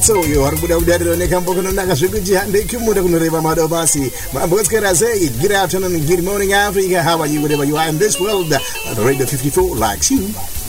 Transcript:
So you are Buddha ne kampo kono nanga swiguji hande kumuda kunureva mado basi. Mamboskera say good afternoon, good morning Africa. How are you wherever you are in this world? Radio 54 likes you.